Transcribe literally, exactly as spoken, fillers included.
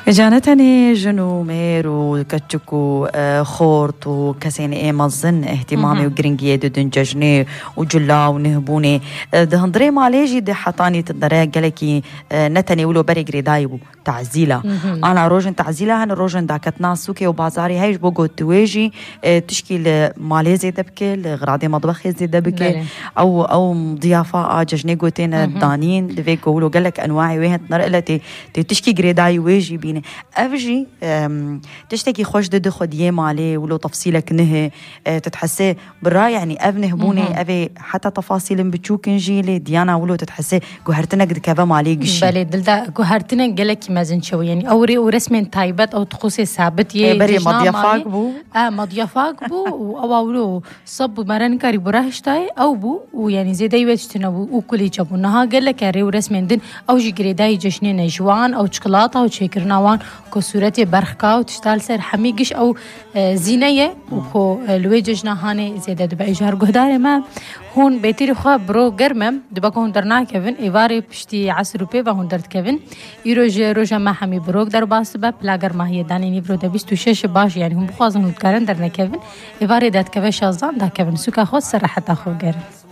جانتني جنو مير وكتشكو خورت وكسين ايه مظن اهتمامي وجرينجيه دودن ججني وجلا ونهبوني دهندري ماليجي دي حطاني تدري قالكي نتني ولو بري جريدايبو تعزيلا انا روجن تعزيلا هن روجن داكتنا سوكي وبازاري هيش بوغو تويجي تشكيل ماليزي دبكي غرادي مطبخي زي دبكي او او ضيافه ججني قوتين دانين لفيكو ولو قالك انواعي وين نرقلتي تشكي جريداي ويجي بيني أفجي تشتكي خوش ضد خديه مالي ولو تفصيلك نهي تتحسي بالرأي يعني أبنه بوني أبي حتى تفاصيل بتشوك نجيلي ديانا ولو تتحسي جوهرتنا قد كذا مالي قشي بله دلدا جوهرتنا قالك مازن شو يعني أوري ورسم تايبات أو تخصص ثابت يه بري مضيافاك بو آه مضيافاك بو أو أولو صب مرن كاري براهش تاي أو بو ويعني زي دايوت تنبو وكلي جابونها قالك أري ورسم دين أو جي داي جشنين جوان أو شوكولاتة أو شيكرناوان كسورتي برخكا وتشتال سر حميقش أو زينية وكو الوجج نهاني زيادة دبعي جهر قهداري ما هون بيتيري خواه برو قرمم دباكو هون درنا كيفن إيواري بشتي عصر روبي وهون درد كيفن يروج روجا ما حمي بروك در باسبا بلاغر ما هي دانيني برو دبيستو شش باش يعني هم بخوازن هون كارن درنا كيفن إيواري داد كيفن شازان دا كيفن سوكا خود سر حتى خو قرم